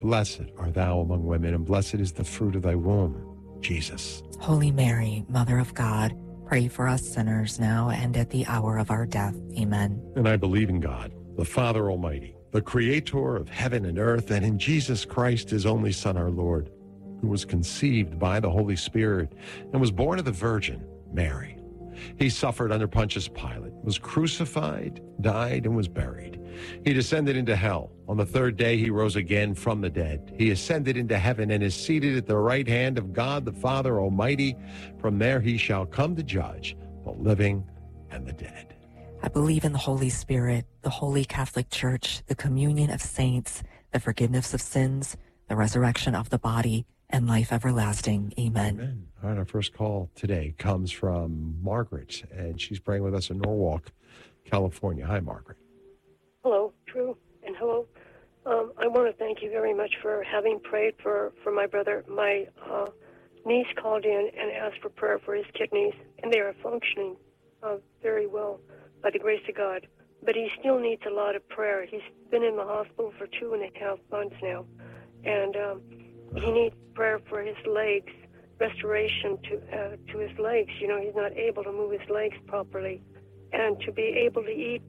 Blessed art thou among women, and blessed is the fruit of thy womb, Jesus. Holy Mary, Mother of God, pray for us sinners now and at the hour of our death. Amen. And I believe in God, the Father Almighty, the creator of heaven and earth, and in Jesus Christ, his only Son, our Lord, who was conceived by the Holy Spirit and was born of the Virgin Mary. He suffered under Pontius Pilate, was crucified, died, and was buried. He descended into hell. On the third day, he rose again from the dead. He ascended into heaven and is seated at the right hand of God the Father Almighty. From there he shall come to judge the living and the dead. I believe in the Holy Spirit, the Holy Catholic Church, the communion of saints, the forgiveness of sins, the resurrection of the body, and life everlasting. Amen. Amen. All right, our first call today comes from Margaret, and she's praying with us in Norwalk, California. Hi, Margaret. Hello, Drew, and hello. I want to thank you very much for having prayed for my brother. My niece called in and asked for prayer for his kidneys, and they are functioning very well by the grace of God. But he still needs a lot of prayer. He's been in the hospital for 2.5 months now, and he needs prayer for his legs, restoration to his legs. You know, he's not able to move his legs properly, and to be able to eat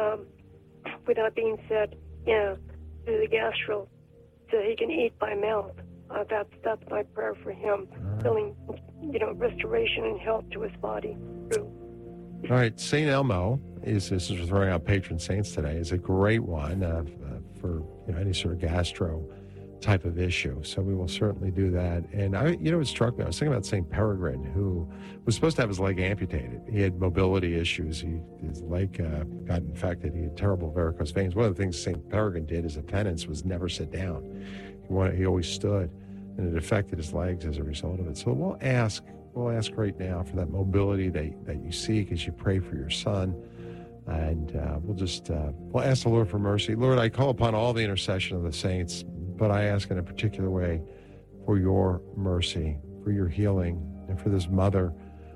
without being fed, through the gastro, so he can eat by mouth. That's my prayer for him, feeling, restoration and health to his body. Drew. All right, St. Elmo this is throwing out patron saints today, is a great one for any sort of gastro type of issue. So we will certainly do that. And it struck me. I was thinking about St. Peregrine, who was supposed to have his leg amputated. He had mobility issues. His leg got infected. He had terrible varicose veins. One of the things St. Peregrine did as a penance was never sit down. He always stood, and it affected his legs as a result of it. So we'll ask right now for that mobility that you seek as you pray for your son. And we'll ask the Lord for mercy. Lord, I call upon all the intercession of the saints, but I ask in a particular way for your mercy, for your healing, and for this mother,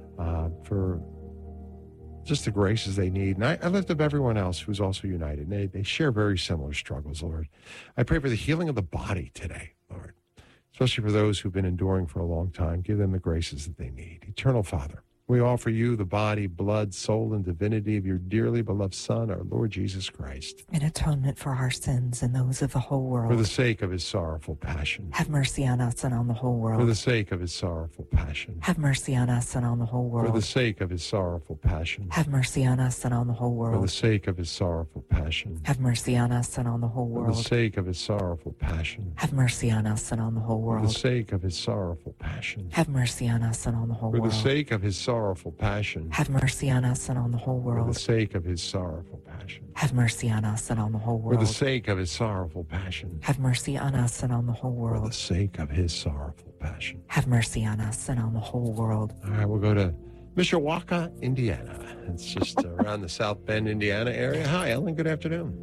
for just the graces they need. And I lift up everyone else who's also united. They share very similar struggles, Lord. I pray for the healing of the body today, Lord, especially for those who've been enduring for a long time. Give them the graces that they need. Eternal Father, we offer you the body, blood, soul, and divinity of your dearly beloved Son, our Lord Jesus Christ. In atonement for our sins and those of the whole world. For the sake of his sorrowful passion. Have mercy on us and on the whole world. For the sake of his sorrowful passion. Have mercy on us and on the whole world. For the sake of his sorrowful passion. Have mercy on us and on the whole world. For the sake of his sorrowful passion. Have mercy on us and on the whole world. For the sake of his sorrowful passion. Have mercy on us and on the whole world. For the sake of his sorrowful passion. Have mercy on us and on the whole world. For the sake of his sorrowful passion. Have mercy on us and on the whole world. For the sake of his sorrowful passion. Have mercy on us and on the whole world. For the sake of his sorrowful passion. Have mercy on us and on the whole world. For the sake of his sorrowful passion. Have mercy on us and on the whole world. All right, we'll go to Mishawaka, Indiana. It's just around the South Bend, Indiana area. Hi, Ellen. Good afternoon.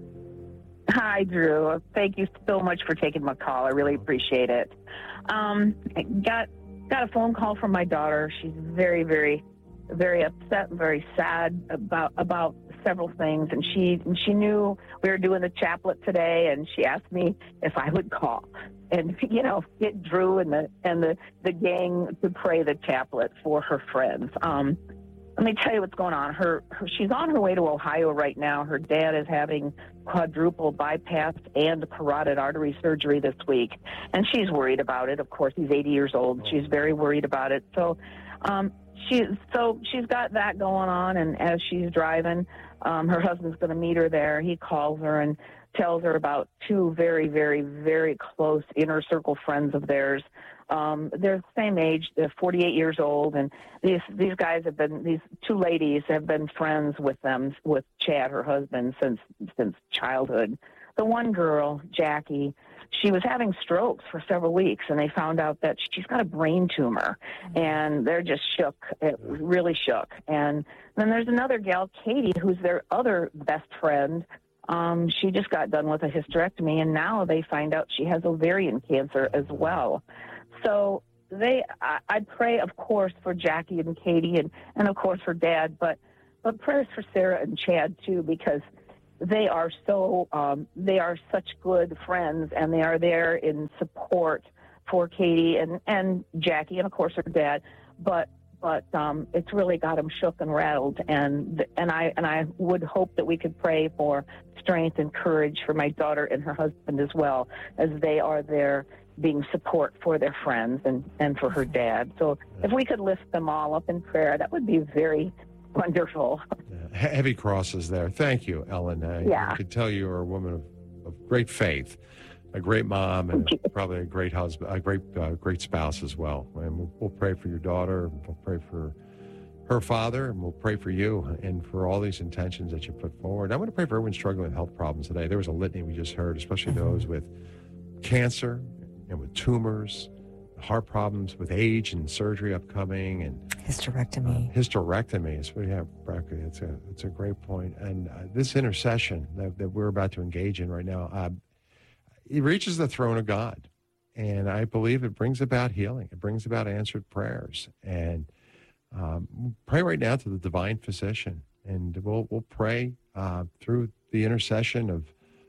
Hi, Drew. Thank you so much for taking my call. I really appreciate it. I got a phone call from my daughter. She's very, very, very upset and very sad about several things. And she knew we were doing the chaplet today, and she asked me if I would call and get Drew and the gang to pray the chaplet for her friends. Let me tell you what's going on. She's on her way to Ohio right now. Her dad is having quadruple bypass and carotid artery surgery this week, and she's worried about it. Of course, he's 80 years old. She's very worried about it. So she's got that going on, and as she's driving, her husband's going to meet her there. He calls her and tells her about two very, very, very close inner circle friends of theirs. They're the same age. They're 48 years old, and these two ladies have been friends with Chad, her husband, since childhood. The one girl, Jackie, she was having strokes for several weeks, and they found out that she's got a brain tumor, and they're just shook, really shook. And then there's another gal, Katie, who's their other best friend. She just got done with a hysterectomy, and now they find out she has ovarian cancer as well. So I pray, of course, for Jackie and Katie, and of course for Dad, but prayers for Sarah and Chad too, because they are they are such good friends, and they are there in support for Katie and Jackie, and of course her dad. But it's really got them shook and rattled, and I would hope that we could pray for strength and courage for my daughter and her husband as well, as they are there being support for their friends and for her dad. So if we could lift them all up in prayer, that would be very wonderful. Yeah. Heavy crosses there. Thank you, Ellen. I can tell you're a woman of great faith, a great mom, and probably a great husband, a great spouse as well. And we'll pray for your daughter. We'll pray for her father, and we'll pray for you and for all these intentions that you put forward. I'm going to pray for everyone struggling with health problems today. There was a litany we just heard, especially those with cancer and with tumors, heart problems, with age and surgery upcoming, and hysterectomy. Hysterectomy is what you have, Breckley. It's a great point. And this intercession that we're about to engage in right now, it reaches the throne of God. And I believe it brings about healing. It brings about answered prayers. And pray right now to the divine physician. And we'll pray through the intercession of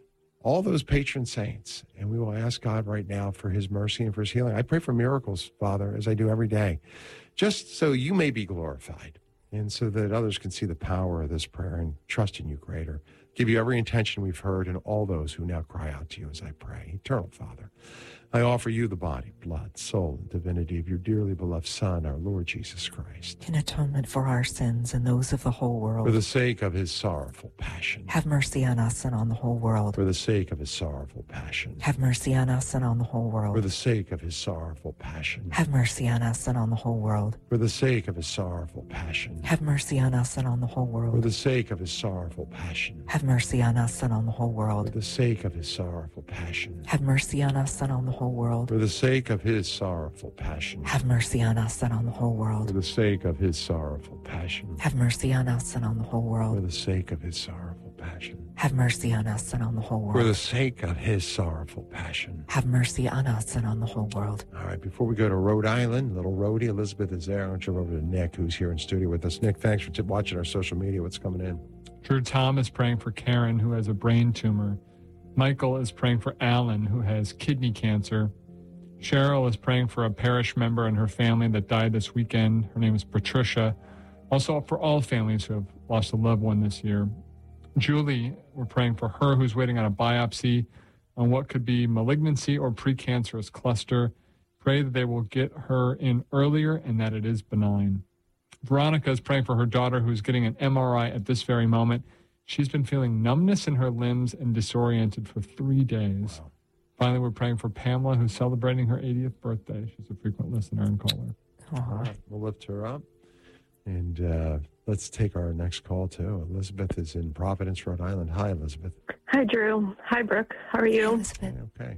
all those patron saints. And we will ask God right now for his mercy and for his healing. I pray for miracles, Father, as I do every day, just so you may be glorified and so that others can see the power of this prayer and trust in you greater. Give you every intention we've heard and all those who now cry out to you as I pray. Eternal Father, I offer you the body, blood, soul, and divinity of your dearly beloved Son, our Lord Jesus Christ. In atonement for our sins and those of the whole world. For the sake of his sorrowful passion. Have mercy on us and on the whole world. For the sake of his sorrowful passion. Have mercy on us and on the whole world. For the sake of his sorrowful passion. Have mercy on us and on the whole world. For the sake of his sorrowful passion. Have mercy on us and on the whole world. For the sake of his sorrowful passion. Have mercy on us and on the whole world. For the sake of his sorrowful passion. Have mercy on us and on the whole world. For the sake of his sorrowful passion. Have mercy on us and on the whole world. For the sake of his sorrowful passion. Have mercy on us and on the whole world. For the sake of his sorrowful passion. Have mercy on us and on the whole world. For the sake of his sorrowful passion. Have mercy on us and on the whole world. All right, before we go to Rhode Island, little Rhodey, Elizabeth is there. I'll jump over to Nick, who's here in studio with us. Nick, thanks for watching our social media. What's coming in? Drew Tom is praying for Karen, who has a brain tumor. Michael is praying for Alan, who has kidney cancer. Cheryl is praying for a parish member and her family that died this weekend. Her name is Patricia. Also for all families who have lost a loved one this year. Julie, we're praying for her who's waiting on a biopsy on what could be malignancy or precancerous cluster. Pray that they will get her in earlier and that it is benign. Veronica is praying for her daughter who's getting an MRI at this very moment. She's been feeling numbness in her limbs and disoriented for 3 days. Wow. Finally, we're praying for Pamela, who's celebrating her 80th birthday. She's a frequent listener and caller. All right, we'll lift her up. And let's take our next call, too. Elizabeth is in Providence, Rhode Island. Hi, Elizabeth. Hi, Drew. Hi, Brooke. How are you? Okay.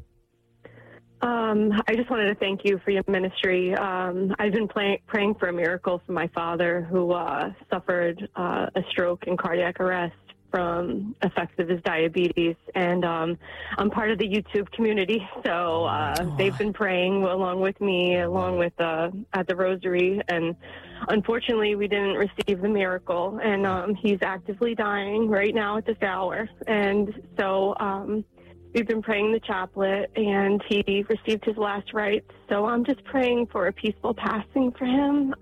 I just wanted to thank you for your ministry. I've been praying for a miracle for my father who suffered a stroke and cardiac arrest from effects of his diabetes. And I'm part of the YouTube community, so they've been praying along with me, along with at the Rosary. And unfortunately, we didn't receive the miracle. And he's actively dying right now at this hour. And so we've been praying the chaplet, and he received his last rites. So I'm just praying for a peaceful passing for him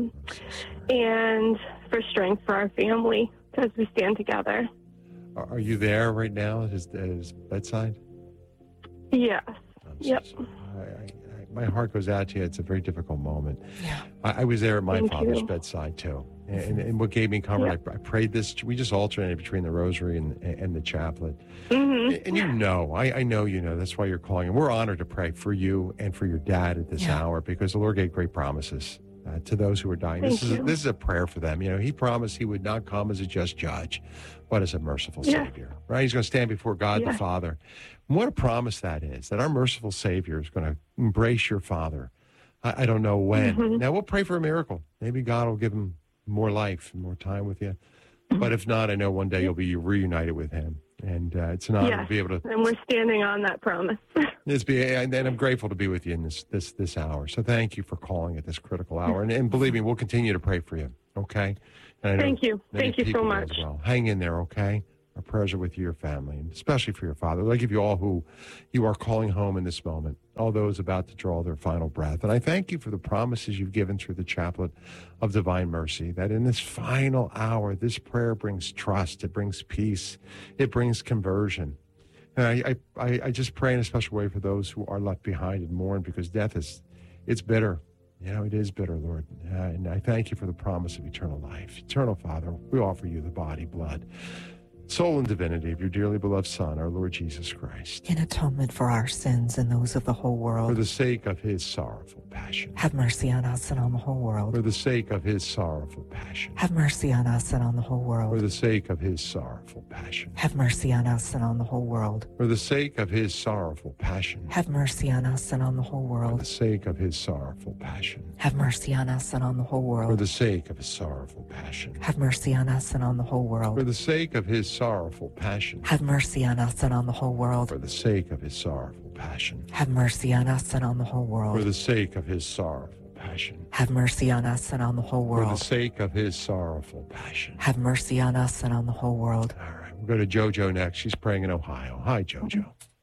and for strength for our family as we stand together. Are you there right now at his bedside? Yes. Yep. So my heart goes out to you. It's a very difficult moment. Yeah. I was there at my father's bedside, too. And what gave me comfort, I prayed this. We just alternated between the rosary and the chaplet. Mm-hmm. And you know, I know you know. That's why you're calling. And we're honored to pray for you and for your dad at this hour, because the Lord gave great promises to those who are dying. This is a prayer for them. You know, he promised he would not come as a just judge, but as a merciful Savior. Right? He's going to stand before God the Father. And what a promise that is, that our merciful Savior is going to embrace your father. I don't know when. Mm-hmm. Now, we'll pray for a miracle. Maybe God will give him more life and more time with you. But if not, I know one day you'll be reunited with him. And it's an honor to be able to. And we're standing on that promise. And I'm grateful to be with you in this hour. So thank you for calling at this critical hour. And believe me, we'll continue to pray for you. Okay? And I know Thank you. Thank you so much. Well. Hang in there, okay? Our prayers are with you, your family, and especially for your father. I give you all who you are calling home in this moment, all those about to draw their final breath. And I thank you for the promises you've given through the Chaplet of Divine Mercy, that in this final hour, this prayer brings trust, it brings peace, it brings conversion. And I just pray in a special way for those who are left behind and mourn, because death it's bitter. It is bitter, Lord. And I thank you for the promise of eternal life. Eternal Father, we offer you the body, blood, soul, and divinity of your dearly beloved Son, our Lord Jesus Christ. In atonement for our sins and those of the whole world. For the sake of his sorrowful passion. Have mercy on us and on the whole world. For the sake of his sorrowful passion. Have mercy on us and on the whole world. For the sake of his sorrowful passion. Have mercy on us and on the whole world. For the sake of his sorrowful passion. Have mercy on us and on the whole world. For the sake of his sorrowful passion. Have mercy on us and on the whole world. For the sake of his sorrowful passion. Have mercy on us and on the whole world. For the sake of his sorrowful passion. Have mercy on us and on the whole world. For the sake of his sorrowful passion. Have mercy on us and on the whole world. For the sake of his sorrowful passion. Have mercy on us and on the whole For the world. sake of his sorrowful passion. Have mercy on us and on the whole world. All right, we'll go to JoJo next. She's praying in Ohio. Hi, JoJo.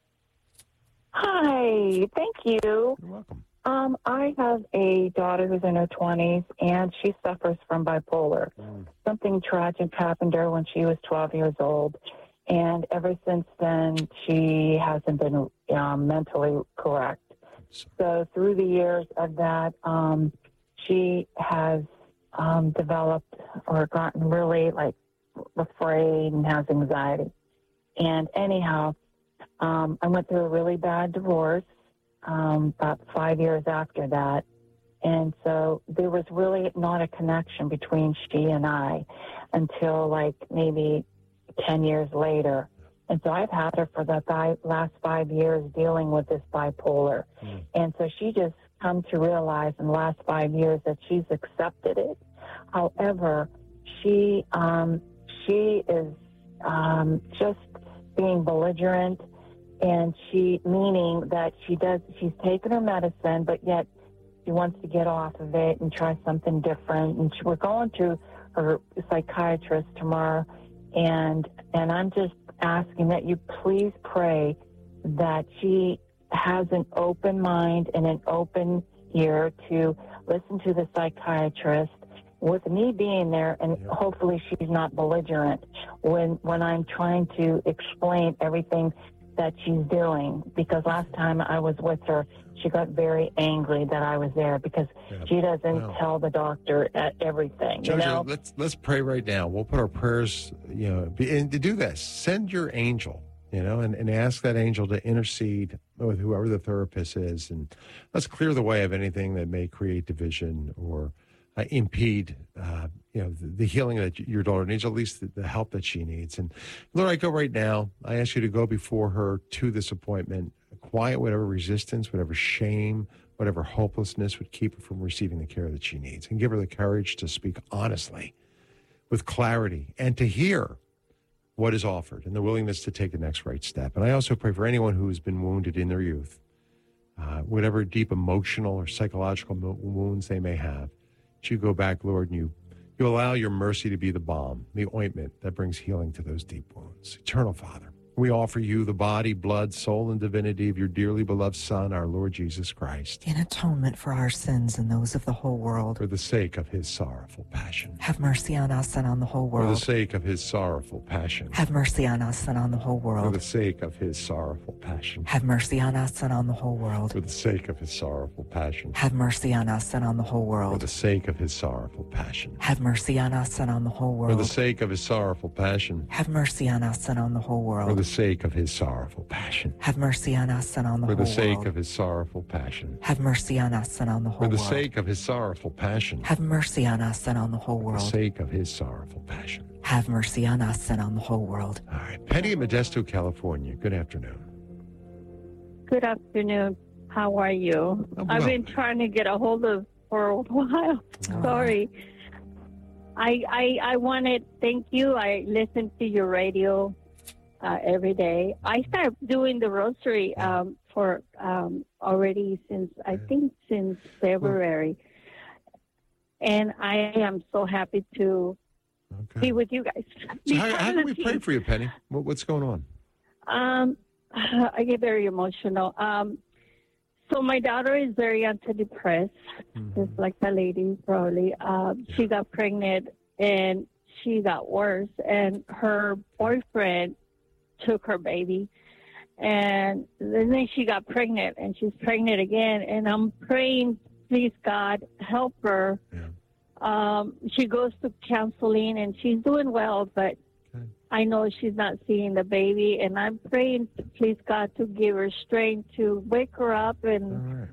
Hi, thank you. You're welcome. I have a daughter who's in her 20s, and she suffers from bipolar. Something tragic happened to her when she was 12 years old, and ever since then, she hasn't been mentally correct. So through the years of that, she has developed or gotten really, afraid and has anxiety. And anyhow, I went through a really bad divorce about 5 years after that. And so there was really not a connection between she and I until maybe 10 years later. And so I've had her for the last 5 years dealing with this bipolar. And so she just come to realize in the last 5 years that she's accepted it. However, she is just being belligerent, and meaning that she's taken her medicine, but yet she wants to get off of it and try something different. And we're going to her psychiatrist tomorrow, and I'm just asking that you please pray that she has an open mind and an open ear to listen to the psychiatrist, with me being there, and hopefully she's not belligerent when I'm trying to explain everything that she's doing. Because last time I was with her, she got very angry that I was there because she doesn't tell the doctor everything. JoJo, let's pray right now. We'll put our prayers, and to do this, send your angel, and ask that angel to intercede with whoever the therapist is, and let's clear the way of anything that may create division or impede, the healing that your daughter needs, at least the help that she needs. And Lord, I go right now. I ask you to go before her to this appointment, quiet whatever resistance, whatever shame, whatever hopelessness would keep her from receiving the care that she needs, and give her the courage to speak honestly, with clarity, and to hear what is offered, and the willingness to take the next right step. And I also pray for anyone who has been wounded in their youth, whatever deep emotional or psychological wounds they may have. You go back, Lord, and you allow your mercy to be the balm, the ointment that brings healing to those deep wounds. Eternal Father, we offer you the body, blood, soul, and divinity of your dearly beloved Son, our Lord Jesus Christ. In atonement for our sins and those of the whole world. For the sake of his sorrowful passion. Have mercy on us and on the whole world. For the sake of his sorrowful passion. Have mercy on us and on the whole world. For the sake of his sorrowful passion. Have mercy on us and on the whole world. For the sake of his sorrowful passion. Have mercy on us and on the whole world. For the sake of his sorrowful passion. Have mercy on us and on the whole world. For the sake of his sorrowful passion. Have mercy on us and on the whole world. For the sake of his sorrowful passion. Have mercy on us and on the whole For world. the sake of his sorrowful passion. Have mercy on us and on the whole For the world. sake of his sorrowful passion. Have mercy on us and on the whole For world. the sake of his sorrowful passion. Have mercy on us and on the whole world. All right. Penny in Modesto, California. Good afternoon. Good afternoon. How are you? I've been trying to get a hold of for a while. Sorry. I want to thank you. I listen to your radio every day. I started doing the rosary for already since February. And I am so happy to Okay. be with you guys. So how can we pray for you, Penny? What's going on? I get very emotional. So my daughter is very antidepressed, just like the lady probably. She got pregnant and she got worse, and her boyfriend took her baby. And then she got pregnant, and she's pregnant again. And I'm praying, please, God, help her. Yeah. She goes to counseling, and she's doing well, but I know she's not seeing the baby. And I'm praying, please, God, to give her strength to wake her up. And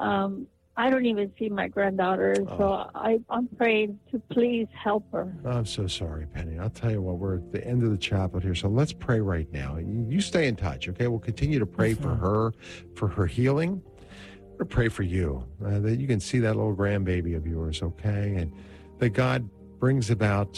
I don't even see my granddaughter, so I'm praying to please help her. I'm so sorry, Penny. I'll tell you what, we're at the end of the chaplet here, so let's pray right now. You stay in touch, okay? We'll continue to pray for her healing. We're going to pray for you, that you can see that little grandbaby of yours, okay? And that God brings about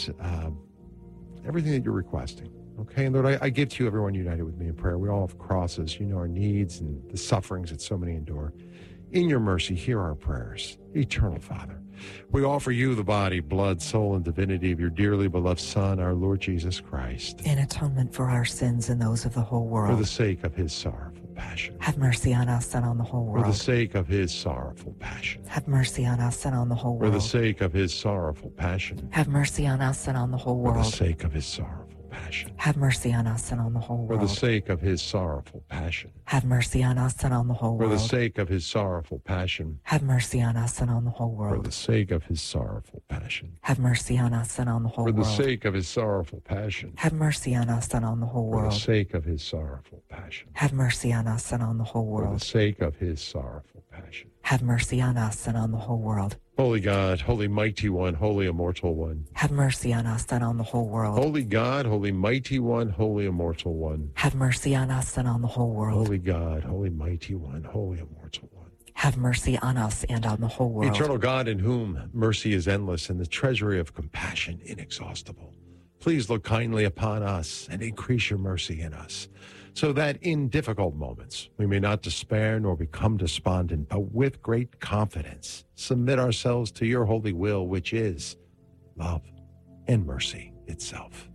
everything that you're requesting, okay? And Lord, I give to you everyone united with me in prayer. We all have crosses. You know our needs and the sufferings that so many endure. In your mercy, hear our prayers. Eternal Father, we offer you the body, blood, soul, and divinity of your dearly beloved Son, our Lord Jesus Christ. In atonement for our sins and those of the whole world. For the sake of his sorrowful passion. Have mercy on us and on the whole world. For the sake of his sorrowful passion. Have mercy on us and on the whole world. For the sake of his sorrowful passion. Have mercy on us and on the whole world. For the sake of his sorrowful passion. Have mercy on us and on the whole world. For the sake of his sorrowful passion. Have mercy on us and on the whole world. For the sake of his sorrowful passion. Have mercy on us and on the whole world. For the sake of his sorrowful passion. Have mercy on us and on the whole world. For world. the sake of his sorrowful passion. Have mercy on us and on the whole world. For the sake of his sorrowful passion. Have mercy on us and on the whole world. For the sake of his sorrowful passion. Have mercy on us and on the whole world. Holy God, holy mighty one, holy immortal one. Have mercy on us and on the whole world. Holy God, holy mighty one, holy immortal one. Have mercy on us and on the whole world. Holy God, holy mighty one, holy immortal one. Have mercy on us and on the whole world. Eternal God, in whom mercy is endless and the treasury of compassion inexhaustible. Please look kindly upon us and increase your mercy in us, so that in difficult moments we may not despair nor become despondent, but with great confidence submit ourselves to your holy will, which is love and mercy itself.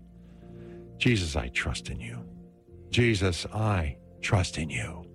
Jesus, I trust in you. Jesus, I trust in you.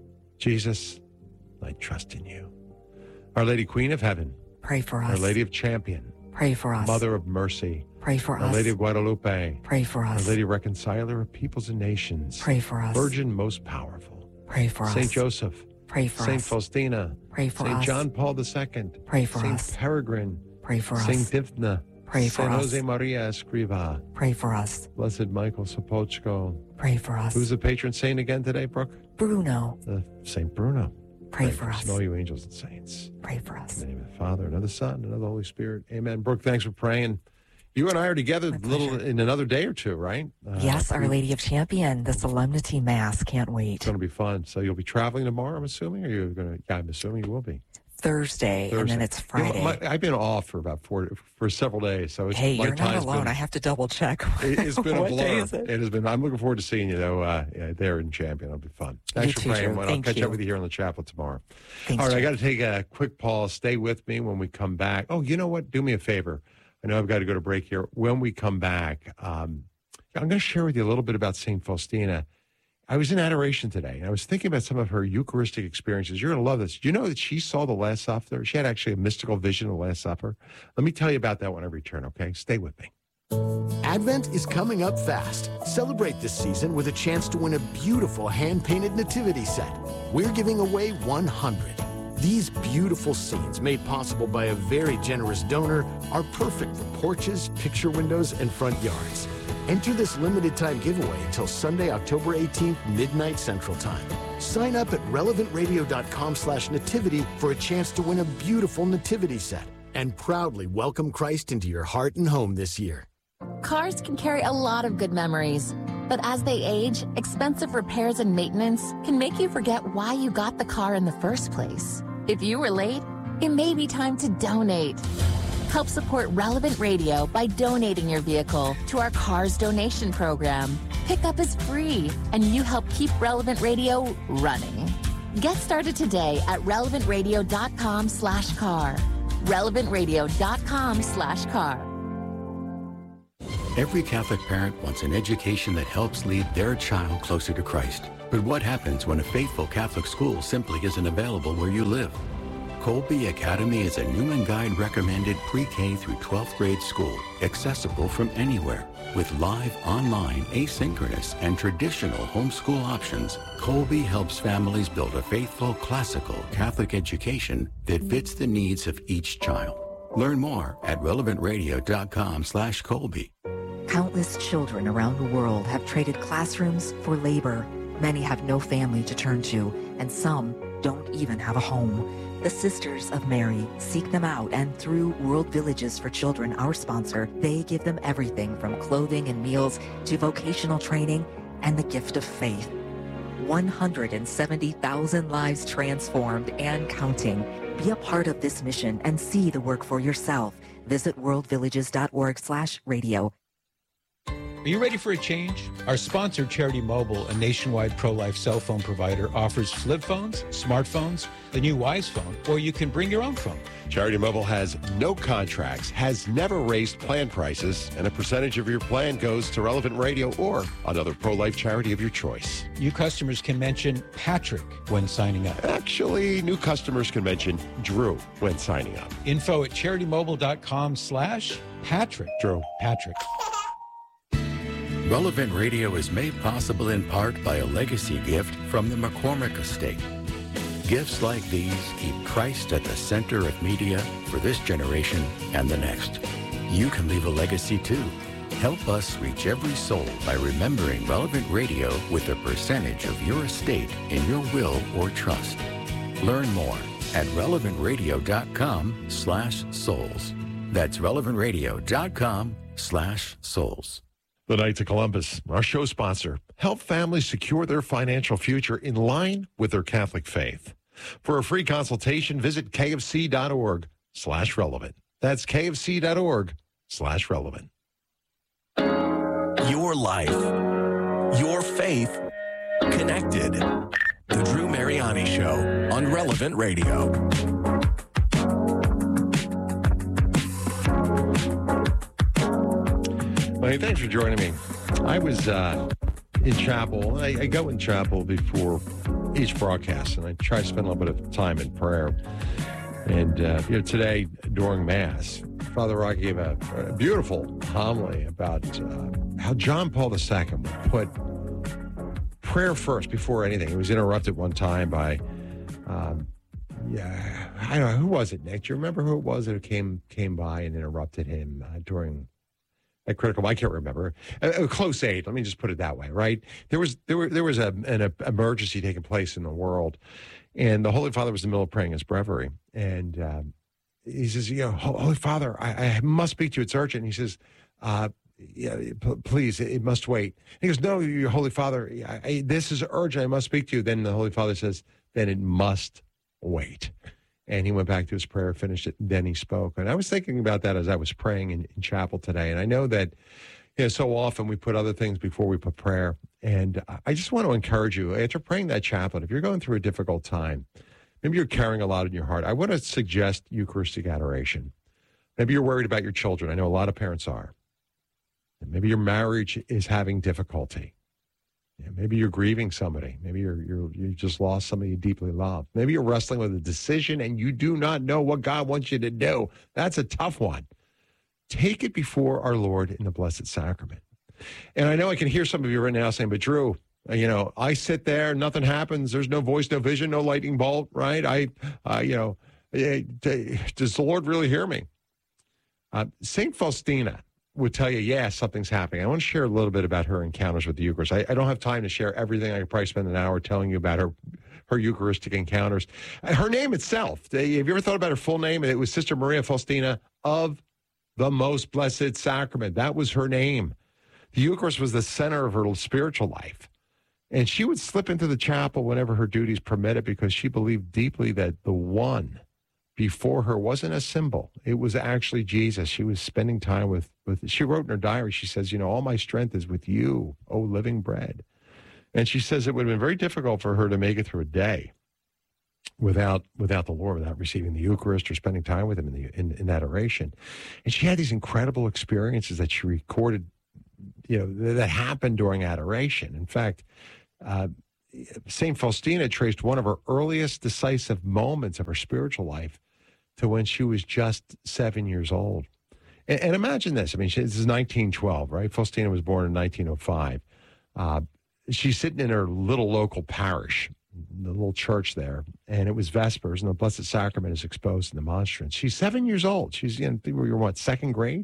Jesus, I trust in you. Our Lady Queen of Heaven, pray for us. Our Lady of Champion, pray for us. Mother of Mercy, pray for Our us. Lady of Guadalupe, pray for us. Our Lady Reconciler of Peoples and Nations, pray for us. Virgin most powerful, pray for us. Saint Joseph, pray for Saint us. Faustina, pray for Saint us. John Paul II, pray for Saint us. Peregrine, pray for Saint us. Dymphna, pray for Saint us. Jose Maria Escriva, pray for us. Blessed Michael Sopochko. Pray for us. Who's the patron saint again today, Brooke? Bruno. Saint Bruno. Pray for us. And all you angels and saints. Pray for us. In the name of the Father, and of the Son, and of the Holy Spirit. Amen. Brooke, thanks for praying. You and I are together in another day or two, right? Yes, Our Lady of Champion, the Solemnity Mass. Can't wait. It's going to be fun. So you'll be traveling tomorrow, I'm assuming? Or you're going to? Yeah, I'm assuming you will be. Thursday, and then it's Friday. I've been off for about for several days, so it's, hey, my you're not time's alone. been- I have to double check. It's been a What blur. day is it? It has been. I'm looking forward to seeing you though there in Champion. It'll be fun. Thanks for too, praying. Joe. I'll Thank catch you. up with you here on the chapel tomorrow. Thanks, All right, I Joe. got to take a quick pause. Stay with me when we come back. Oh, you know what? Do me a favor. I know I've got to go to break here. When we come back, I'm going to share with you a little bit about Saint Faustina. I was in adoration today, and I was thinking about some of her Eucharistic experiences. You're going to love this. Do you know that she saw the Last Supper? She had actually a mystical vision of the Last Supper. Let me tell you about that when I return, okay? Stay with me. Advent is coming up fast. Celebrate this season with a chance to win a beautiful hand-painted nativity set. We're giving away 100. These beautiful scenes, made possible by a very generous donor, are perfect for porches, picture windows, and front yards. Enter this limited-time giveaway until Sunday, October 18th, midnight Central Time. Sign up at relevantradio.com/nativity for a chance to win a beautiful nativity set and proudly welcome Christ into your heart and home this year. Cars can carry a lot of good memories, but as they age, expensive repairs and maintenance can make you forget why you got the car in the first place. If you were late, it may be time to donate. Help support Relevant Radio by donating your vehicle to our Cars Donation Program. Pickup is free, and you help keep Relevant Radio running. Get started today at relevantradio.com/car. relevantradio.com/car. Every Catholic parent wants an education that helps lead their child closer to Christ. But what happens when a faithful Catholic school simply isn't available where you live? Colby Academy is a Newman Guide recommended pre-K through 12th grade school, accessible from anywhere. With live, online, asynchronous, and traditional homeschool options, Colby helps families build a faithful, classical Catholic education that fits the needs of each child. Learn more at relevantradio.com/Colby. Countless children around the world have traded classrooms for labor. Many have no family to turn to, and some don't even have a home. The Sisters of Mary seek them out, and through World Villages for Children, our sponsor, they give them everything from clothing and meals to vocational training and the gift of faith. 170,000 lives transformed and counting. Be a part of this mission and see the work for yourself. Visit worldvillages.org/radio. Are you ready for a change? Our sponsor, Charity Mobile, a nationwide pro-life cell phone provider, offers flip phones, smartphones, the new Wise phone, or you can bring your own phone. Charity Mobile has no contracts, has never raised plan prices, and a percentage of your plan goes to Relevant Radio or another pro-life charity of your choice. New customers can mention Patrick when signing up. Actually, new customers can mention Drew when signing up. Info at CharityMobile.com/Patrick. Drew. Patrick. Relevant Radio is made possible in part by a legacy gift from the McCormick Estate. Gifts like these keep Christ at the center of media for this generation and the next. You can leave a legacy too. Help us reach every soul by remembering Relevant Radio with a percentage of your estate in your will or trust. Learn more at relevantradio.com/souls. That's relevantradio.com/souls. The Knights of Columbus, our show sponsor, help families secure their financial future in line with their Catholic faith. For a free consultation, visit kfc.org/relevant. That's kfc.org/relevant. Your life, your faith, connected. The Drew Mariani Show on Relevant Radio. Hey, thanks for joining me. I was in chapel. I go in chapel before each broadcast, and I try to spend a little bit of time in prayer. And today during Mass, Father Rock gave a beautiful homily about how John Paul II would put prayer first before anything. He was interrupted one time by, I don't know, who was it, Nick? Do you remember who it was that came by and interrupted him during a critical? I can't remember. A close aid. Let me just put it that way, right? There was an emergency taking place in the world, and the Holy Father was in the middle of praying his breviary, and he says, Holy Father, I must speak to you. It's urgent. And he says, please, it must wait. And he goes, no, your Holy Father, this is urgent. I must speak to you. Then the Holy Father says, then it must wait. And he went back to his prayer, finished it, and then he spoke. And I was thinking about that as I was praying in chapel today. And I know that so often we put other things before we put prayer. And I just want to encourage you, after praying that chaplet, if you're going through a difficult time, maybe you're carrying a lot in your heart, I want to suggest Eucharistic adoration. Maybe you're worried about your children. I know a lot of parents are. And maybe your marriage is having difficulty. Maybe you're grieving somebody. Maybe you just lost somebody you deeply love. Maybe you're wrestling with a decision and you do not know what God wants you to do. That's a tough one. Take it before our Lord in the Blessed Sacrament. And I know I can hear some of you right now saying, but Drew, I sit there, nothing happens. There's no voice, no vision, no lightning bolt, right? Does the Lord really hear me? St. Faustina would tell you, yeah, something's happening. I want to share a little bit about her encounters with the Eucharist. I don't have time to share everything. I could probably spend an hour telling you about her Eucharistic encounters. Her name itself, have you ever thought about her full name? It was Sister Maria Faustina of the Most Blessed Sacrament. That was her name. The Eucharist was the center of her spiritual life. And she would slip into the chapel whenever her duties permitted because she believed deeply that the one before her wasn't a symbol. It was actually Jesus. She was spending time with she wrote in her diary, she says, all my strength is with you, O living bread. And she says it would have been very difficult for her to make it through a day without the Lord, without receiving the Eucharist or spending time with him in that oration. And she had these incredible experiences that she recorded that happened during adoration. In fact, St. Faustina traced one of her earliest decisive moments of her spiritual life to when she was just 7 years old. And imagine this. I mean, this is 1912, right? Faustina was born in 1905. She's sitting in her little local parish, the little church there, and it was Vespers, and the Blessed Sacrament is exposed in the monstrance. She's 7 years old. She's in, second grade?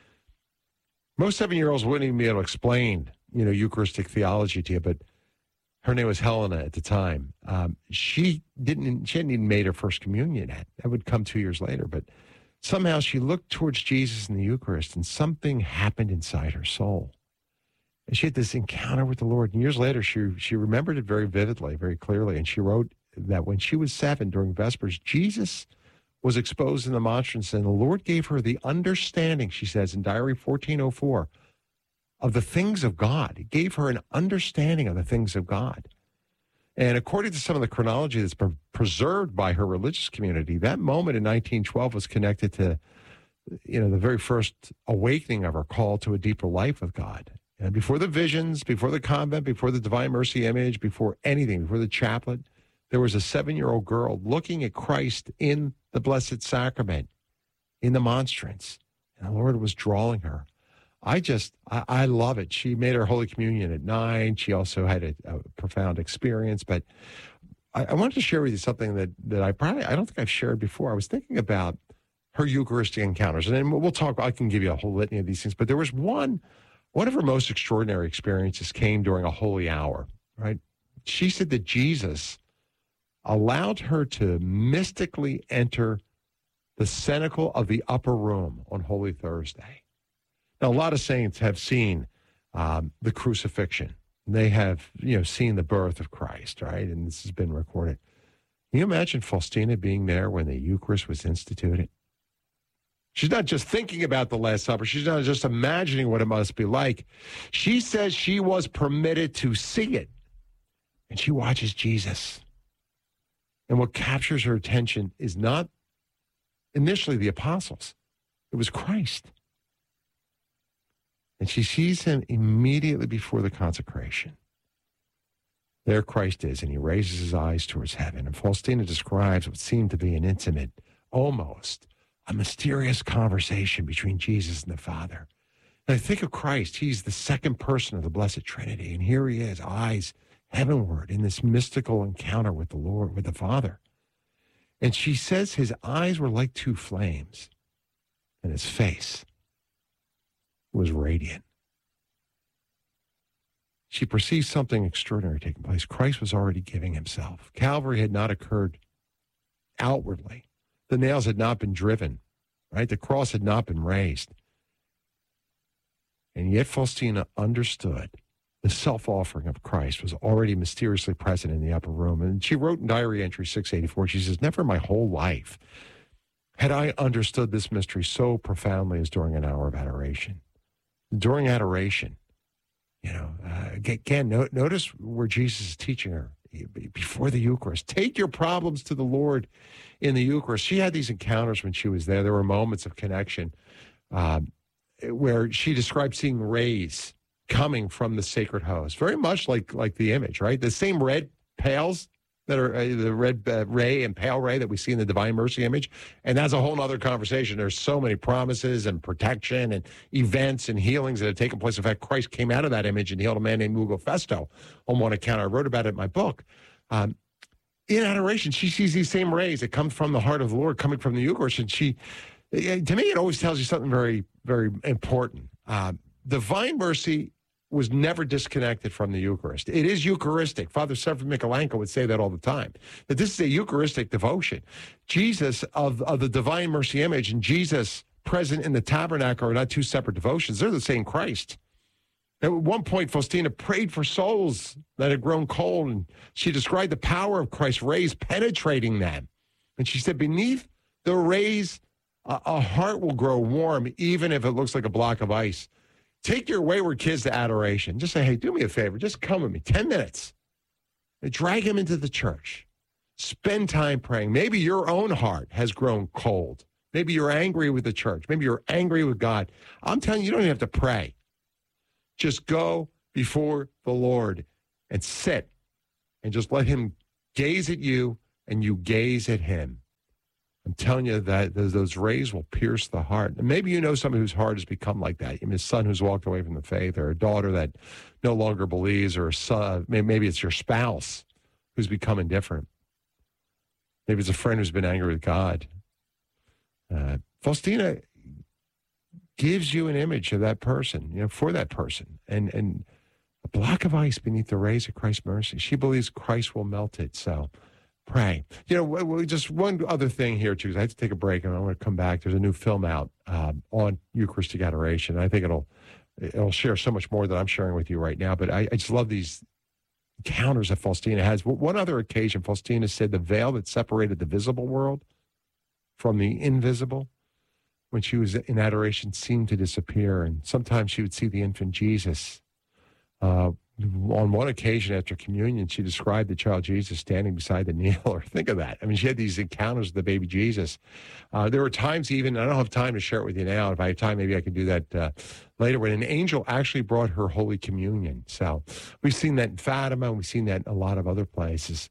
Most 7-year-olds wouldn't even be able to explain, Eucharistic theology to you, but her name was Helena at the time. She hadn't even made her first communion yet. That would come 2 years later, but somehow she looked towards Jesus in the Eucharist, and something happened inside her soul. And she had this encounter with the Lord. And years later, she remembered it very vividly, very clearly. And she wrote that when she was 7 during Vespers, Jesus was exposed in the monstrance, and the Lord gave her the understanding, she says in Diary 1404, of the things of God. He gave her an understanding of the things of God. And according to some of the chronology that's been preserved by her religious community, that moment in 1912 was connected to, the very first awakening of her call to a deeper life with God. And before the visions, before the convent, before the Divine Mercy image, before anything, before the chaplet, there was a 7-year-old girl looking at Christ in the Blessed Sacrament, in the monstrance. And the Lord was drawing her. I love it. She made her Holy Communion at 9. She also had a profound experience. But I wanted to share with you something that I don't think I've shared before. I was thinking about her Eucharistic encounters. And then we'll talk, I can give you a whole litany of these things. But there was one of her most extraordinary experiences came during a holy hour, right? She said that Jesus allowed her to mystically enter the cenacle of the upper room on Holy Thursday. Now, a lot of saints have seen the crucifixion. They have, seen the birth of Christ, right? And this has been recorded. Can you imagine Faustina being there when the Eucharist was instituted? She's not just thinking about the Last Supper. She's not just imagining what it must be like. She says she was permitted to see it. And she watches Jesus. And what captures her attention is not initially the apostles. It was Christ. And she sees him immediately before the consecration. There Christ is, and he raises his eyes towards heaven. And Faustina describes what seemed to be an intimate, almost a mysterious conversation between Jesus and the Father. And I think of Christ. He's the second person of the Blessed Trinity. And here he is, eyes heavenward in this mystical encounter with the Lord, with the Father. And she says his eyes were like two flames, and his face was radiant. She perceived something extraordinary taking place. Christ was already giving himself. Calvary had not occurred outwardly. The nails had not been driven, right? The cross had not been raised. And yet Faustina understood the self-offering of Christ was already mysteriously present in the upper room. And she wrote in Diary Entry 684, she says, "Never in my whole life had I understood this mystery so profoundly as during an hour of adoration." During adoration, again, notice where Jesus is teaching her before the Eucharist. Take your problems to the Lord in the Eucharist. She had these encounters when she was there. There were moments of connection where she described seeing rays coming from the sacred host, very much like the image, right? The same red pails that are the red ray and pale ray that we see in the Divine Mercy image. And that's a whole other conversation. There's so many promises and protection and events and healings that have taken place. In fact, Christ came out of that image and healed a man named Ugo Festo on one account. I wrote about it in my book. In adoration, she sees these same rays that come from the heart of the Lord, coming from the Eucharist. And to me, it always tells you something very, very important. Divine Mercy was never disconnected from the Eucharist. It is Eucharistic. Father Severin Michalenko would say that all the time, that this is a Eucharistic devotion. Jesus of the Divine Mercy image and Jesus present in the tabernacle are not two separate devotions. They're the same Christ. At one point, Faustina prayed for souls that had grown cold, and she described the power of Christ's rays penetrating them. And she said, beneath the rays, a heart will grow warm, even if it looks like a block of ice. Take your wayward kids to adoration. Just say, hey, do me a favor. Just come with me. 10 minutes. And drag them into the church. Spend time praying. Maybe your own heart has grown cold. Maybe you're angry with the church. Maybe you're angry with God. I'm telling you, you don't even have to pray. Just go before the Lord and sit and just let him gaze at you and you gaze at him. I'm telling you that those rays will pierce the heart. And maybe you know somebody whose heart has become like that. You mean a son who's walked away from the faith, or a daughter that no longer believes, or a son, maybe it's your spouse who's become indifferent. Maybe it's a friend who's been angry with God. Faustina gives you an image of that person, for that person. And a block of ice beneath the rays of Christ's mercy. She believes Christ will melt it. So pray. Just one other thing here, too, because I have to take a break and I want to come back. There's a new film out on Eucharistic adoration. I think it'll share so much more than I'm sharing with you right now. But I just love these encounters that Faustina has. One other occasion, Faustina said the veil that separated the visible world from the invisible, when she was in adoration, seemed to disappear. And sometimes she would see the infant Jesus. On one occasion after communion, she described the child Jesus standing beside the kneeler. Think of that. I mean, she had these encounters with the baby Jesus. There were times even, I don't have time to share it with you now. If I have time, maybe I can do that later, when an angel actually brought her Holy Communion. So we've seen that in Fatima. We've seen that in a lot of other places.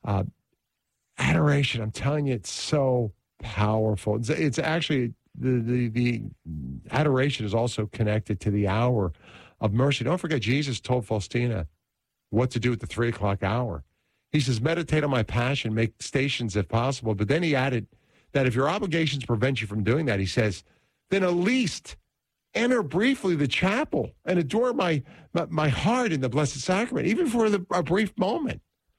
Adoration, I'm telling you, it's so powerful. It's actually, the adoration is also connected to the hour of mercy. Don't forget, Jesus told Faustina what to do at the 3 o'clock hour. He says, meditate on my passion, make stations if possible. But then he added that if your obligations prevent you from doing that, he says, then at least enter briefly the chapel and adore my heart in the Blessed Sacrament, even for a brief moment.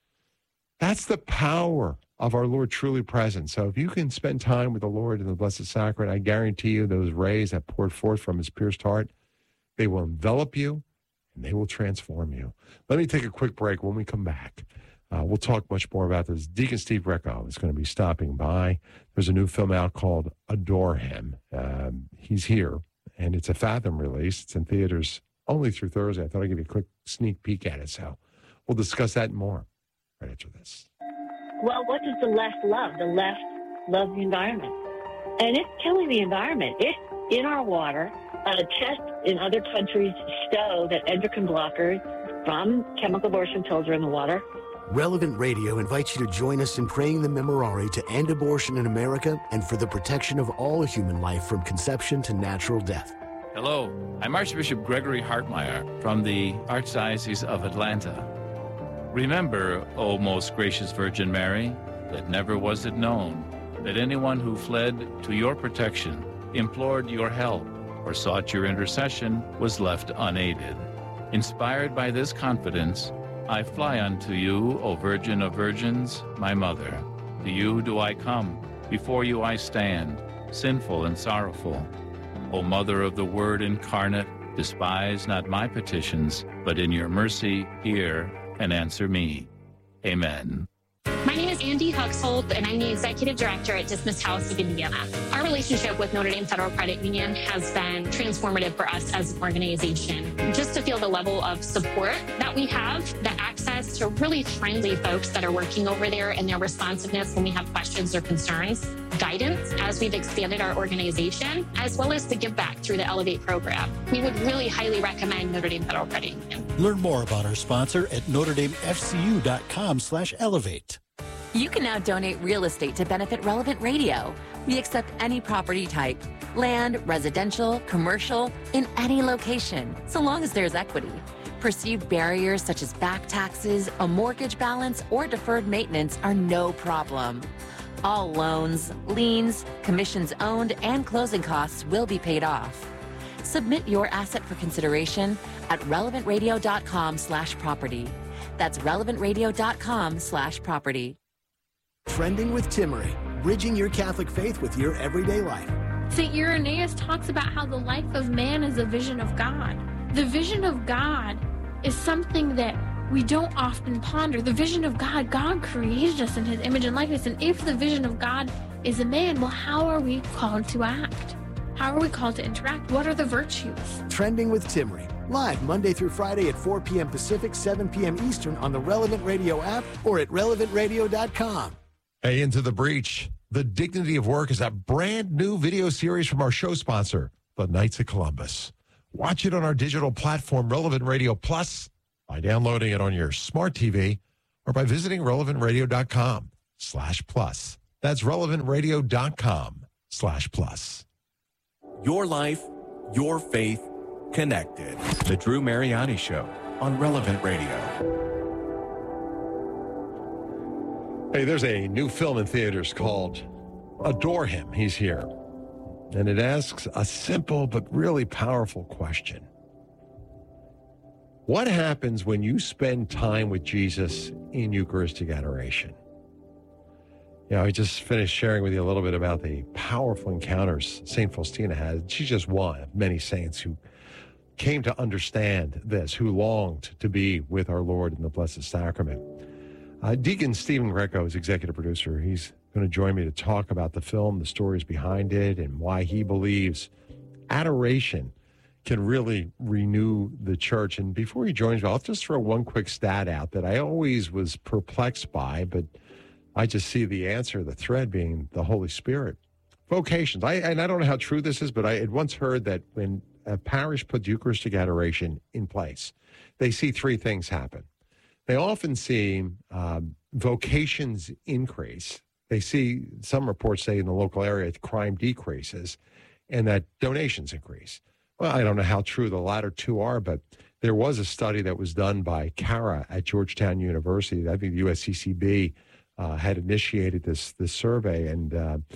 That's the power of our Lord truly present. So if you can spend time with the Lord in the Blessed Sacrament, I guarantee you those rays that poured forth from his pierced heart, they will envelop you, and they will transform you. Let me take a quick break. When we come back, we'll talk much more about this. Deacon Steve Recco is going to be stopping by. There's a new film out called Adore Him. He's here, and it's a Fathom release. It's in theaters only through Thursday. I thought I'd give you a quick sneak peek at it. So we'll discuss that and more right after this. Well, what does the left love? The left loves the environment. And it's killing the environment. It's in our water. Tests in other countries show that endocrine blockers from chemical abortion pills are in the water. Relevant Radio invites you to join us in praying the Memorare to end abortion in America and for the protection of all human life from conception to natural death. Hello, I'm Archbishop Gregory Hartmeyer from the Archdiocese of Atlanta. Remember, O most gracious Virgin Mary, that never was it known that anyone who fled to your protection, implored your help, or sought your intercession was left unaided. Inspired by this confidence, I fly unto you, O Virgin of Virgins, my Mother. To you do I come, before you I stand, sinful and sorrowful. O Mother of the Word incarnate, despise not my petitions, but in your mercy hear and answer me. Amen. My name is Andy Huxhold, and I'm the Executive Director at Dismissed House of Indiana. Our relationship with Notre Dame Federal Credit Union has been transformative for us as an organization. Just to feel the level of support that we have, the access to really friendly folks that are working over there, and their responsiveness when we have questions or concerns, guidance as we've expanded our organization, as well as the give back through the Elevate program. We would really highly recommend Notre Dame Federal Credit Union. Learn more about our sponsor at NotreDameFCU.com/elevate. You can now donate real estate to benefit Relevant Radio. We accept any property type, land, residential, commercial, in any location, so long as there's equity. Perceived barriers such as back taxes, a mortgage balance, or deferred maintenance are no problem. All loans, liens, commissions owned, and closing costs will be paid off. Submit your asset for consideration at relevantradio.com/property. That's relevantradio.com/property. Trending with Timmery, bridging your Catholic faith with your everyday life. St. Irenaeus talks about how the life of man is a vision of God. The vision of God is something that we don't often ponder. The vision of God, God created us in his image and likeness. And if the vision of God is a man, well, how are we called to act? How are we called to interact? What are the virtues? Trending with Timmery, live Monday through Friday at 4 p.m. Pacific, 7 p.m. Eastern on the Relevant Radio app or at relevantradio.com. Hey, Into the Breach. The Dignity of Work is a brand new video series from our show sponsor, the Knights of Columbus. Watch it on our digital platform, Relevant Radio Plus, by downloading it on your smart TV or by visiting relevantradio.com/plus. That's relevantradio.com/plus. Your life, your faith, connected. The Drew Mariani Show on Relevant Radio. Hey, there's a new film in theaters called Adore Him. He's here. And it asks a simple but really powerful question. What happens when you spend time with Jesus in Eucharistic adoration? You know, I just finished sharing with you a little bit about the powerful encounters St. Faustina had. She's just one of many saints who came to understand this, who longed to be with our Lord in the Blessed Sacrament. Deacon Stephen Greco is executive producer. He's going to join me to talk about the film, the stories behind it, and why he believes adoration can really renew the church. And before he joins me, I'll just throw one quick stat out that I always was perplexed by, but I just see the answer, the thread being the Holy Spirit. Vocations. I don't know how true this is, but I had once heard that when a parish puts Eucharistic adoration in place, they see three things happen. They often see vocations increase. They see, some reports say in the local area, crime decreases and that donations increase. Well, I don't know how true the latter two are, but there was a study that was done by CARA at Georgetown University. I think the USCCB had initiated this survey, and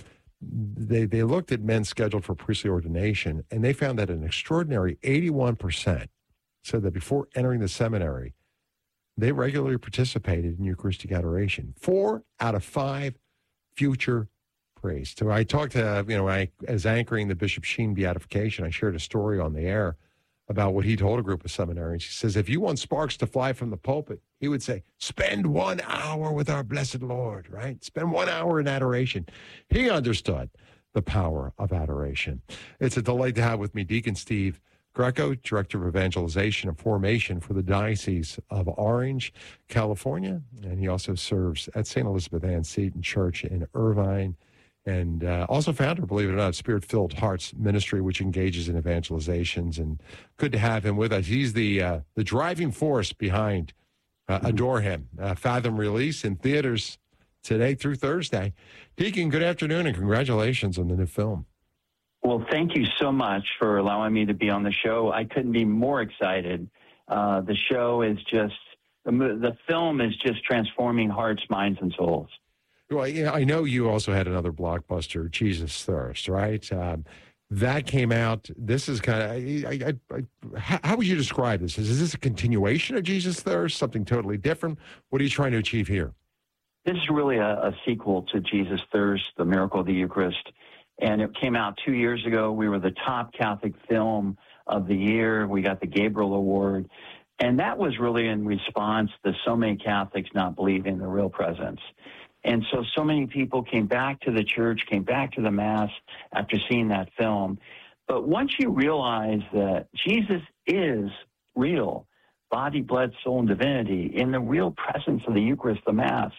they looked at men scheduled for priestly ordination, and they found that an extraordinary 81% said that before entering the seminary, they regularly participated in Eucharistic adoration. 4 out of 5 future priests. So I talked to, as anchoring the Bishop Sheen beatification, I shared a story on the air about what he told a group of seminarians. He says, if you want sparks to fly from the pulpit, he would say, spend 1 hour with our blessed Lord, right? Spend 1 hour in adoration. He understood the power of adoration. It's a delight to have with me Deacon Steve Greco, Director of Evangelization and Formation for the Diocese of Orange, California. And he also serves at St. Elizabeth Ann Seton Church in Irvine, and also founder, believe it or not, Spirit-Filled Hearts Ministry, which engages in evangelizations. And good to have him with us. He's the driving force behind Adore Him. Fathom release in theaters today through Thursday. Deacon, good afternoon and congratulations on the new film. Well, thank you so much for allowing me to be on the show. I couldn't be more excited. The show is just, the film is just transforming hearts, minds, and souls. Well, yeah, I know you also had another blockbuster, Jesus Thirst, right? That came out. This is kind of, how would you describe this? Is this a continuation of Jesus Thirst, something totally different? What are you trying to achieve here? This is really a sequel to Jesus Thirst, The Miracle of the Eucharist. And it came out 2 years ago. We were the top Catholic film of the year. We got the Gabriel Award. And that was really in response to so many Catholics not believing in the real presence. And so many people came back to the church, came back to the Mass after seeing that film. But once you realize that Jesus is real, body, blood, soul, and divinity, in the real presence of the Eucharist, the Mass,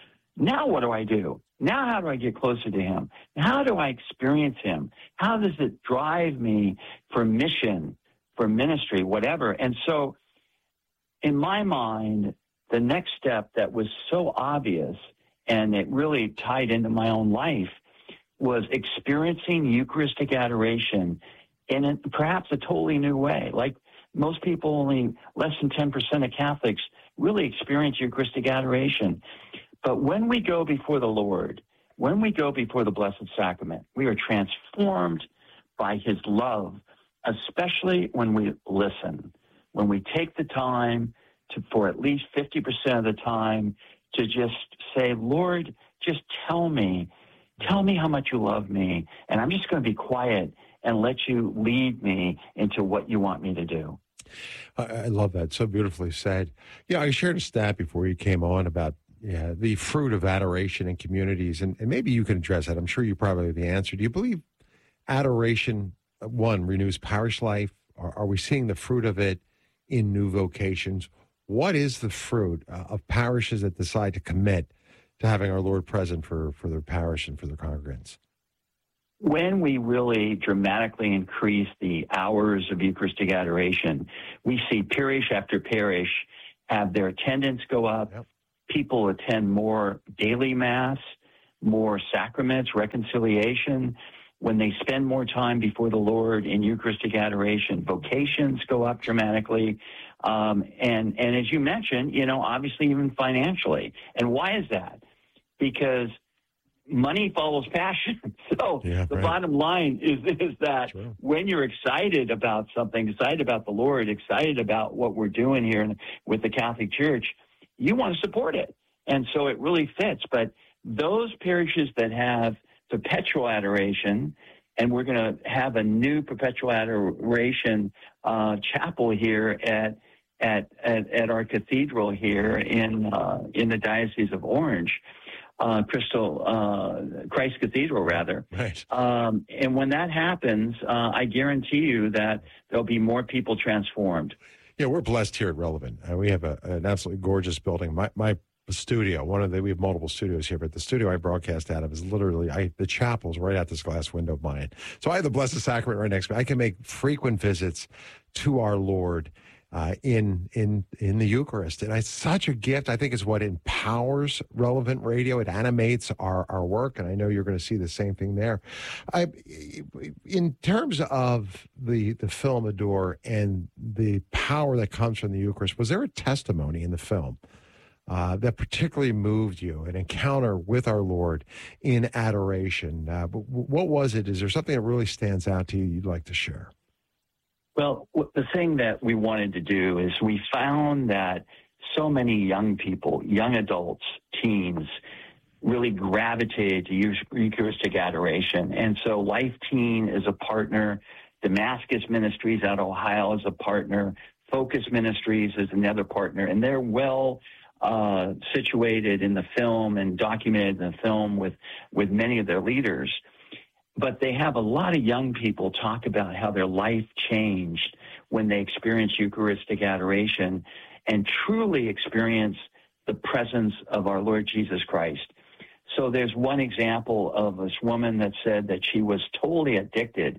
now what do I do? Now how do I get closer to him? How do I experience him? How does it drive me for mission, for ministry, whatever? And so in my mind, the next step that was so obvious, and it really tied into my own life, was experiencing Eucharistic adoration in perhaps a totally new way. Like most people, only less than 10% of Catholics really experience Eucharistic adoration. But when we go before the Lord, when we go before the Blessed Sacrament, we are transformed by his love, especially when we listen, when we take the time for at least 50% of the time to just say, Lord, just tell me how much you love me, and I'm just going to be quiet and let you lead me into what you want me to do. I love that. So beautifully said. Yeah, I shared a stat before you came on about the fruit of adoration in communities, and maybe you can address that. I'm sure you probably have the answer. Do you believe adoration, one, renews parish life? Are we seeing the fruit of it in new vocations? What is the fruit of parishes that decide to commit to having our Lord present for their parish and for their congregants? when we really dramatically increase the hours of Eucharistic adoration, we see parish after parish have their attendance go up. Yep. People attend more daily Mass, more sacraments, reconciliation. When they spend more time before the Lord in Eucharistic adoration, vocations go up dramatically. And as you mentioned, obviously even financially. And why is that? Because money follows passion. So the bottom line is that when you're excited about something, excited about the Lord, excited about what we're doing here with the Catholic Church, you want to support it. And so it really fits. But those parishes that have perpetual adoration, and we're going to have a new perpetual adoration chapel here at our cathedral here in the Diocese of Orange, Christ Cathedral, rather. Right. And when that happens, I guarantee you that there'll be more people transformed. Yeah, we're blessed here at Relevant. We have an absolutely gorgeous building. My studio, we have multiple studios here, but the studio I broadcast out of is literally, the chapel's right out this glass window of mine. So I have the Blessed Sacrament right next to me. I can make frequent visits to our Lord in the Eucharist. And it's such a gift. I think it's what empowers Relevant Radio. It animates our work, and I know you're going to see the same thing there. In terms of the film Adore and the power that comes from the Eucharist, was there a testimony in the film that particularly moved you, an encounter with our Lord in adoration? What was it? Is there something that really stands out to you you'd like to share? Well, the thing that we wanted to do is we found that so many young people, young adults, teens, really gravitated to Eucharistic adoration. And so Life Teen is a partner. Damascus Ministries out of Ohio is a partner. Focus Ministries is another partner. And they're well situated in the film and documented in the film with many of their leaders. But they have a lot of young people talk about how their life changed when they experienced Eucharistic adoration and truly experienced the presence of our Lord Jesus Christ. So there's one example of this woman that said that she was totally addicted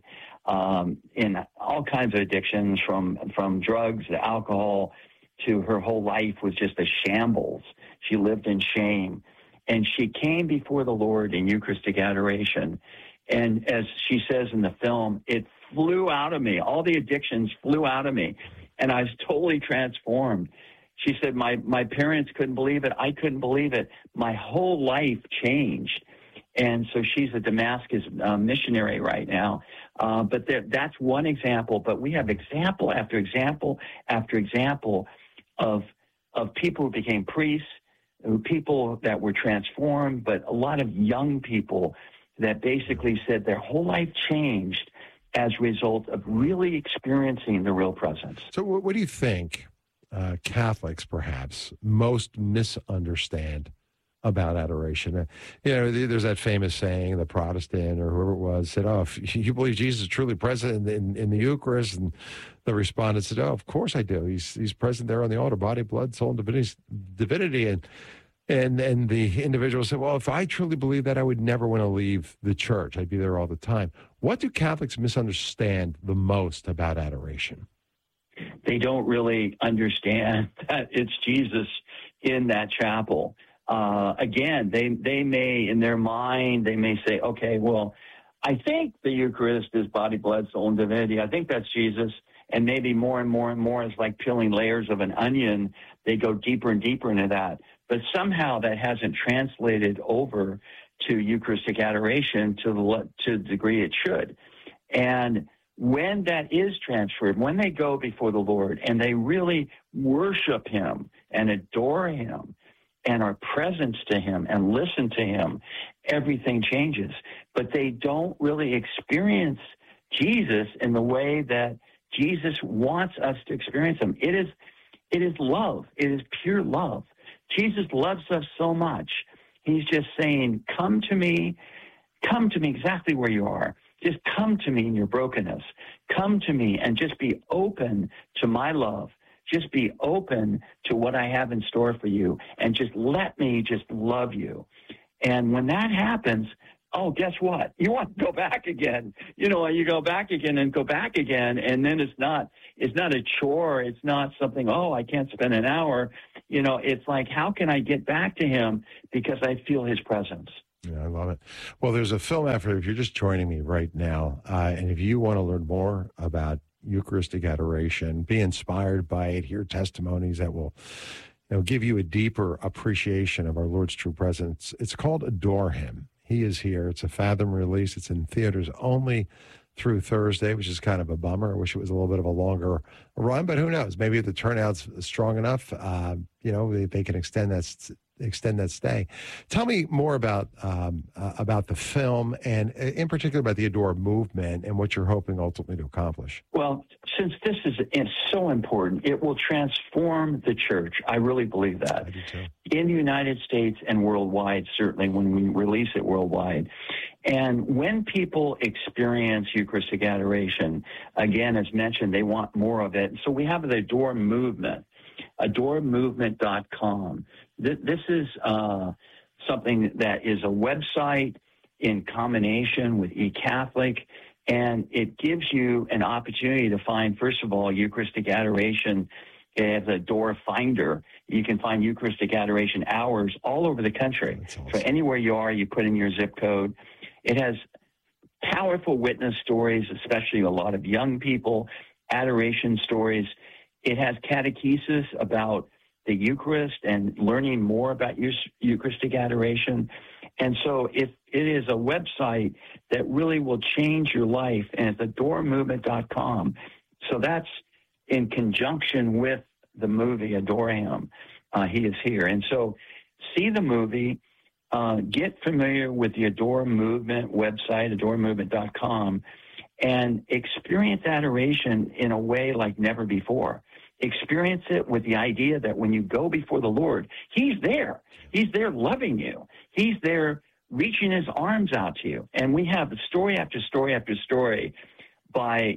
in all kinds of addictions, from drugs to alcohol, to her whole life was just a shambles. She lived in shame. And she came before the Lord in Eucharistic adoration. And as she says in the film, it flew out of me. All the addictions flew out of me. And I was totally transformed. She said, my parents couldn't believe it. I couldn't believe it. My whole life changed. And so she's a Damascus missionary right now. But that's one example. But we have example after example after example of people who became priests, people that were transformed, but a lot of young people that basically said their whole life changed as a result of really experiencing the real presence. So what do you think Catholics perhaps most misunderstand about adoration? There's that famous saying, the Protestant or whoever it was said, if you believe Jesus is truly present in the Eucharist, and the respondent said, of course I do. He's present there on the altar, body, blood, soul, and divinity. And the individual said, well, if I truly believe that, I would never want to leave the church. I'd be there all the time. What do Catholics misunderstand the most about adoration? They don't really understand that it's Jesus in that chapel. Again, they may, in their mind, they may say, okay, well, I think the Eucharist is body, blood, soul, and divinity. I think that's Jesus. And maybe more and more and more, it's like peeling layers of an onion. They go deeper and deeper into that. But somehow that hasn't translated over to Eucharistic adoration to the degree it should. And when that is transferred, when they go before the Lord and they really worship him and adore him and are present to him and listen to him, everything changes. But they don't really experience Jesus in the way that Jesus wants us to experience him. It is love. It is pure love. Jesus loves us so much. He's just saying, come to me exactly where you are. Just come to me in your brokenness. Come to me and just be open to my love. Just be open to what I have in store for you, and just let me just love you. And when that happens, oh, guess what? You want to go back again. You go back again and go back again. And then it's not a chore. It's not something, I can't spend an hour. It's like, how can I get back to him? Because I feel his presence. Yeah, I love it. Well, there's a film after, if you're just joining me right now, and if you want to learn more about Eucharistic adoration, be inspired by it, hear testimonies that will give you a deeper appreciation of our Lord's true presence. It's called Adore Him. He is here. It's a Fathom release. It's in theaters only through Thursday, which is kind of a bummer. I wish it was a little bit of a longer run, but who knows? Maybe if the turnout's strong enough, they can extend that stay. Tell me more about the film, and in particular about the Adore movement and what you're hoping ultimately to accomplish. Well, since this is so important, it will transform the church. I really believe that. I do too. In the United States and worldwide, certainly when we release it worldwide. And when people experience Eucharistic adoration, again, as mentioned, they want more of it. So we have the Adore movement, adoremovement.com. This is something that is a website in combination with eCatholic, and it gives you an opportunity to find, first of all, Eucharistic adoration as a door finder. You can find Eucharistic adoration hours all over the country. Awesome. So anywhere you are, you put in your zip code. It has powerful witness stories, especially a lot of young people, adoration stories. It has catechesis about the Eucharist and learning more about Eucharistic adoration. And so it is a website that really will change your life, and it's adoremovement.com. So that's in conjunction with the movie Adore Him. He is here. And so see the movie, get familiar with the Adore Movement website, adoremovement.com, and experience adoration in a way like never before. Experience it with the idea that when you go before the Lord, He's there. He's there loving you. He's there reaching His arms out to you. And we have story after story after story by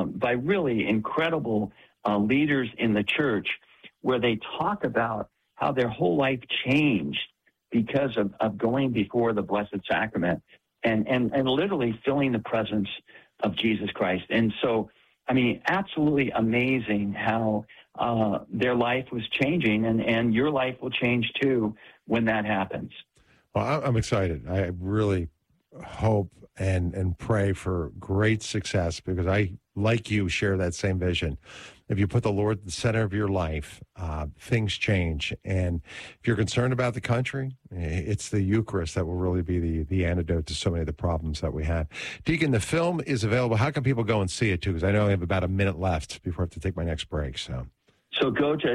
really incredible leaders in the church, where they talk about how their whole life changed because of going before the Blessed Sacrament and literally feeling the presence of Jesus Christ. And so, I mean, absolutely amazing how their life was changing, and your life will change too when that happens. Well, I'm excited. I really hope and pray for great success, because I, like you, share that same vision. If you put the Lord at the center of your life, things change. And if you're concerned about the country, it's the Eucharist that will really be the antidote to so many of the problems that we have. Deacon, the film is available. How can people go and see it, too? Because I know I have about a minute left before I have to take my next break. So go to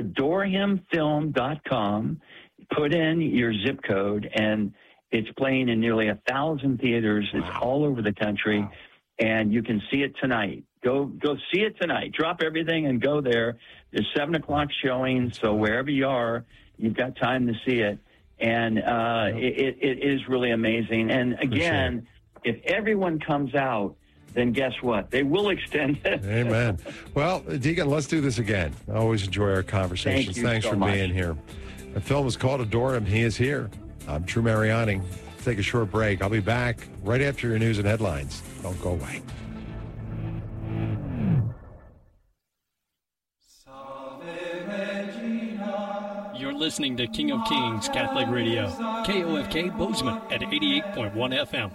adorehimfilm.com, put in your zip code, and it's playing in nearly 1,000 theaters. It's all over the country, and you can see it tonight. Go see it tonight. Drop everything and go there. There's 7 o'clock showing, so wherever you are, you've got time to see it. And it is really amazing. And again, if everyone comes out, then guess what? They will extend it. Amen. Well, Deacon, let's do this again. I always enjoy our conversations. Thanks for being here. The film is called Adore Him. He is here. I'm Drew Mariani. Let's take a short break. I'll be back right after your news and headlines. Don't go away. You're listening to King of Kings Catholic Radio, KOFK Bozeman at 88.1 FM.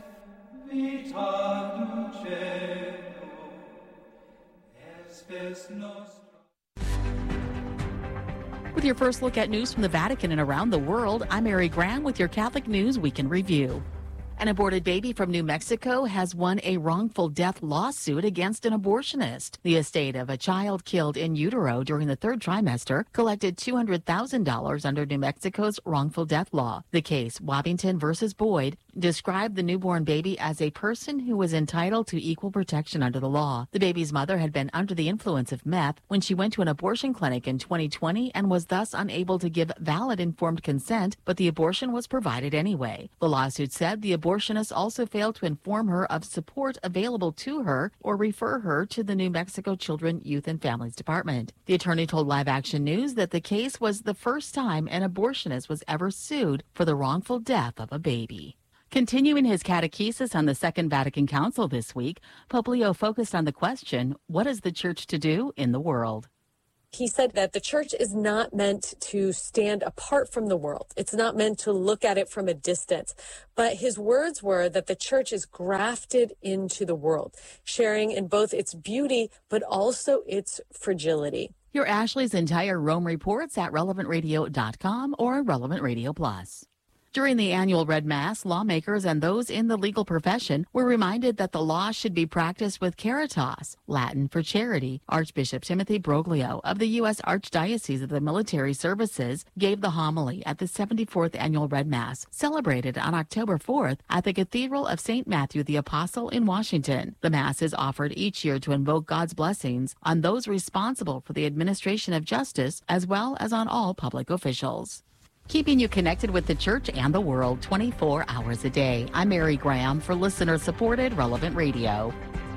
With your first look at news from the Vatican and around the world, I'm Mary Graham with your Catholic News Weekend Review. An aborted baby from New Mexico has won a wrongful death lawsuit against an abortionist. The estate of a child killed in utero during the third trimester collected $200,000 under New Mexico's wrongful death law. The case, Wabbington versus Boyd, described the newborn baby as a person who was entitled to equal protection under the law. The baby's mother had been under the influence of meth when she went to an abortion clinic in 2020 and was thus unable to give valid informed consent, but the abortion was provided anyway. The lawsuit said the abortionist also failed to inform her of support available to her or refer her to the New Mexico Children, Youth, and Families Department. The attorney told Live Action News that the case was the first time an abortionist was ever sued for the wrongful death of a baby. Continuing his catechesis on the Second Vatican Council this week, Pope Leo focused on the question, what is the church to do in the world? He said that the church is not meant to stand apart from the world. It's not meant to look at it from a distance. But his words were that the church is grafted into the world, sharing in both its beauty, but also its fragility. Hear Ashley's entire Rome reports at relevantradio.com or Relevant Radio Plus. During the annual Red Mass, lawmakers and those in the legal profession were reminded that the law should be practiced with caritas, Latin for charity. Archbishop Timothy Broglio of the U.S. Archdiocese of the Military Services gave the homily at the 74th annual Red Mass, celebrated on October 4th at the Cathedral of St. Matthew the Apostle in Washington. The Mass is offered each year to invoke God's blessings on those responsible for the administration of justice, as well as on all public officials. Keeping you connected with the church and the world 24 hours a day. I'm Mary Graham for listener-supported Relevant Radio.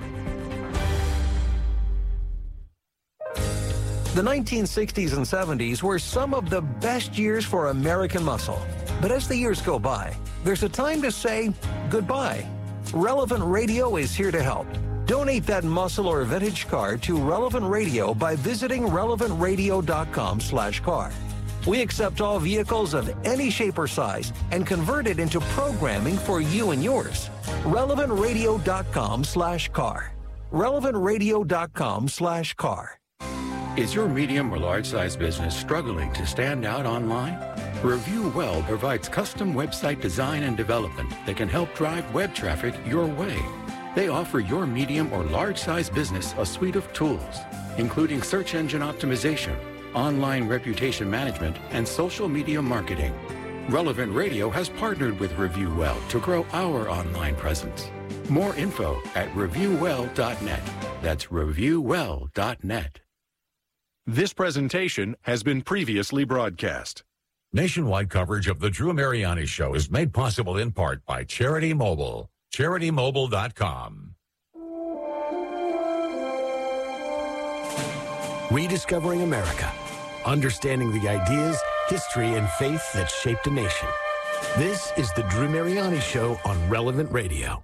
The 1960s and 70s were some of the best years for American muscle. But as the years go by, there's a time to say goodbye. Relevant Radio is here to help. Donate that muscle or vintage car to Relevant Radio by visiting relevantradio.com/car. We accept all vehicles of any shape or size and convert it into programming for you and yours. relevantradio.com/car. relevantradio.com/car. Is your medium or large size business struggling to stand out online? Review Well provides custom website design and development that can help drive web traffic your way. They offer your medium or large size business a suite of tools, including search engine optimization, online reputation management, and social media marketing. Relevant Radio has partnered with Review Well to grow our online presence. More info at reviewwell.net. That's reviewwell.net. This presentation has been previously broadcast. Nationwide coverage of the Drew Mariani Show is made possible in part by Charity Mobile. CharityMobile.com. Rediscovering America. Understanding the ideas, history, and faith that shaped a nation. This is the Drew Mariani Show on Relevant Radio.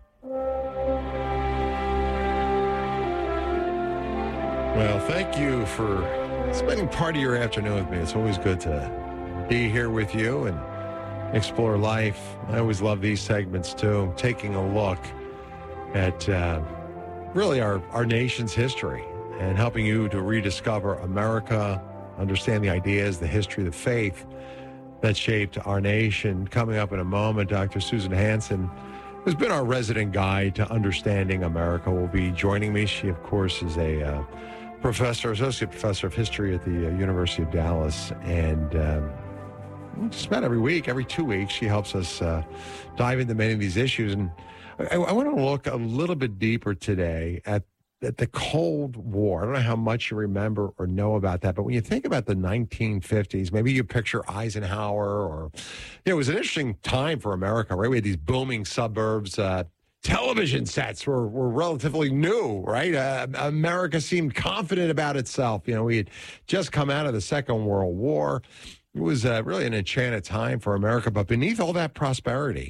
Well, thank you for spending part of your afternoon with me. It's always good to be here with you and explore life. I always love these segments, too, taking a look at really our nation's history and helping you to rediscover America, understand the ideas, the history, the faith that shaped our nation. Coming up in a moment, Dr. Susan Hansen, who's been our resident guide to understanding America, will be joining me. She, of course, is a associate professor of history at the University of Dallas. And just about every week, every 2 weeks, she helps us dive into many of these issues. And I want to look a little bit deeper today at the Cold War. I don't know how much you remember or know about that, but when you think about the 1950s, maybe you picture Eisenhower, or it was an interesting time for America, right? We had these booming suburbs. Television sets were relatively new, right? America seemed confident about itself. You know, we had just come out of the Second World War. It was really an enchanted time for America. But beneath all that prosperity,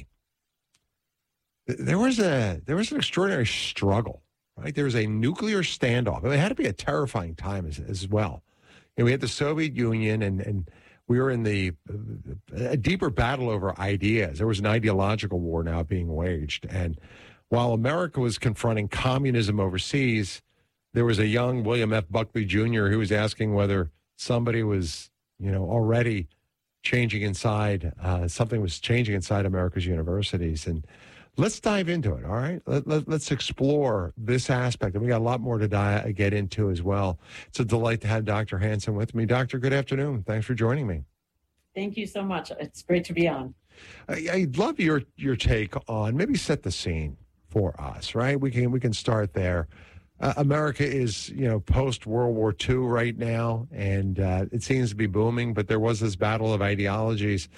there was an extraordinary struggle. Right, there was a nuclear standoff. It had to be a terrifying time as well. And we had the Soviet Union, and we were in a deeper battle over ideas. There was an ideological war now being waged. And while America was confronting communism overseas, there was a young William F. Buckley Jr. who was asking whether somebody was, already changing inside, something was changing inside America's universities. And let's dive into it, all right? Let's explore this aspect. And we got a lot more to get into as well. It's a delight to have Dr. Hansen with me. Doctor, good afternoon. Thanks for joining me. Thank you so much. It's great to be on. I'd love your take on, maybe set the scene for us, right? We can start there. America is, post-World War II right now, and it seems to be booming, but there was this battle of ideologies.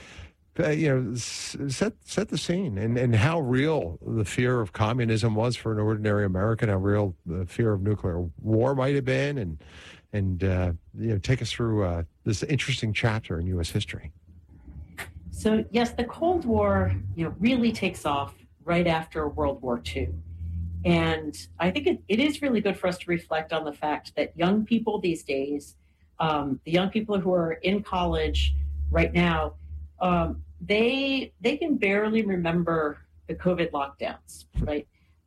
Set the scene and how real the fear of communism was for an ordinary American, how real the fear of nuclear war might have been, and take us through this interesting chapter in U.S. history. So yes, the Cold War, really takes off right after World War II. And I think it is really good for us to reflect on the fact that young people these days, the young people who are in college right now, they can barely remember the COVID lockdowns, right?